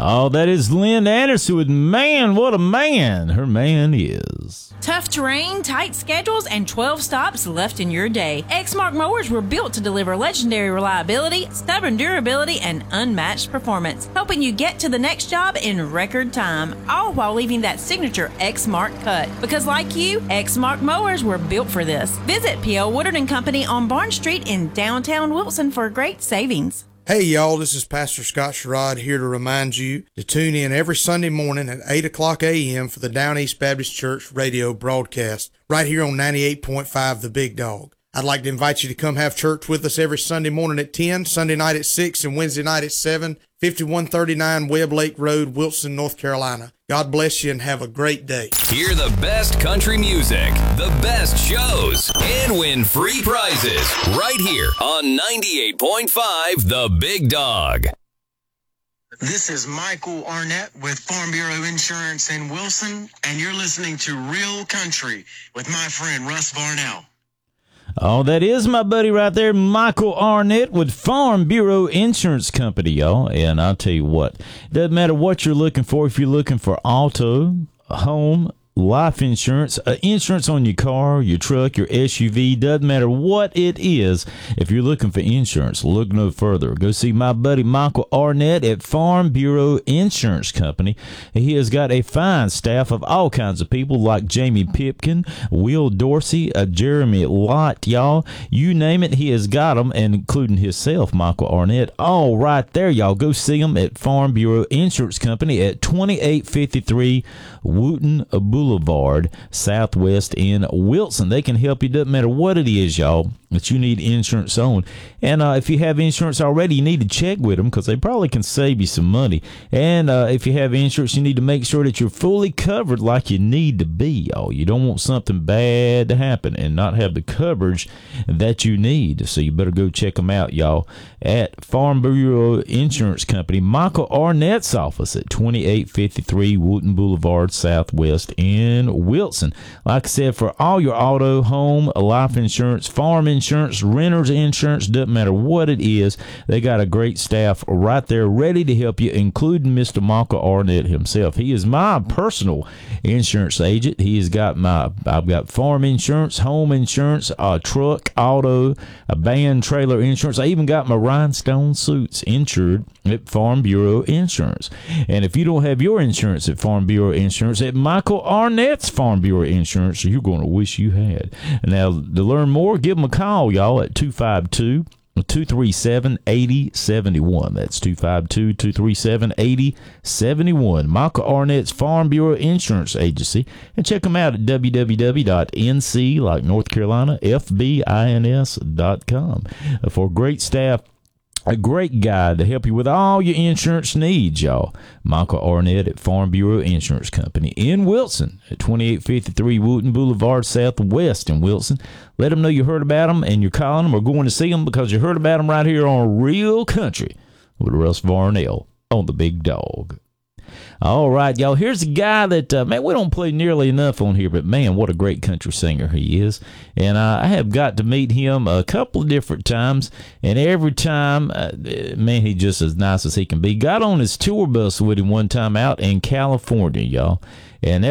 Oh, that is Lynn Anderson with Man, What a Man Her Man Is. Tough terrain, tight schedules, and 12 stops left in your day. Exmark mowers were built to deliver legendary reliability, stubborn durability, and unmatched performance, helping you get to the next job in record time, all while leaving that signature Exmark cut. Because like you, Exmark mowers were built for this. Visit P.L. Woodard & Company on Barn Street in downtown Wilson for great savings. Hey y'all, this is Pastor Scott Sherrod here to remind you to tune in every Sunday morning at 8 o'clock a.m. for the Down East Baptist Church radio broadcast right here on 98.5 The Big Dog. I'd like to invite you to come have church with us every Sunday morning at 10, Sunday night at 6, and Wednesday night at 7, 5139 Webb Lake Road, Wilson, North Carolina. God bless you and have a great day. Hear the best country music, the best shows, and win free prizes right here on 98.5 The Big Dog. This is Michael Arnett with Farm Bureau Insurance in Wilson, and you're listening to Real Country with my friend Russ Varnell. Oh, that is my buddy right there, Michael Arnett with Farm Bureau Insurance Company, y'all. And I'll tell you what, doesn't matter what you're looking for. If you're looking for auto, home, life insurance, insurance on your car, your truck, your SUV, doesn't matter what it is. If you're looking for insurance, look no further. Go see my buddy Michael Arnett at Farm Bureau Insurance Company. He has got a fine staff of all kinds of people like Jamie Pipkin, Will Dorsey, Jeremy Lott, y'all. You name it, he has got them, and including himself, Michael Arnett, all right there, y'all. Go see him at Farm Bureau Insurance Company at 2853 Wooten Boulevard, Southwest in Wilson. They can help you. Doesn't matter what it is, y'all, that you need insurance on. And if you have insurance already, you need to check with them because they probably can save you some money. And if you have insurance, you need to make sure that you're fully covered like you need to be, y'all. You don't want something bad to happen and not have the coverage that you need. So you better go check them out, y'all, at Farm Bureau Insurance Company, Michael Arnett's office at 2853 Wooten Boulevard, Southwest in Wilson. Like I said, for all your auto, home, life insurance, farm insurance, renter's insurance, doesn't matter what it is, they got a great staff right there ready to help you, including Mr. Michael Arnett himself. He is my personal insurance agent. I've got farm insurance, home insurance, truck, auto, a van trailer insurance. I even got my rhinestone suits insured at Farm Bureau Insurance. And if you don't have your insurance at Farm Bureau Insurance, at Michael Arnett's Farm Bureau Insurance, you're going to wish you had. Now, to learn more, give them a call, y'all, at 252-237-8071. That's 252-237-8071. Michael Arnett's Farm Bureau Insurance Agency. And check them out at www.nc, like North Carolina, FBINS.com. For great staff, a great guide to help you with all your insurance needs, y'all. Michael Arnett at Farm Bureau Insurance Company in Wilson at 2853 Wooten Boulevard, Southwest in Wilson. Let them know you heard about them and you're calling them or going to see them because you heard about them right here on Real Country with Russ Varnell on The Big Dog. All right, y'all, here's a guy that, man, we don't play nearly enough on here, but, man, what a great country singer he is. And I have got to meet him a couple of different times, and every time, man, he's just as nice as he can be. Got on his tour bus with him one time out in California, y'all. And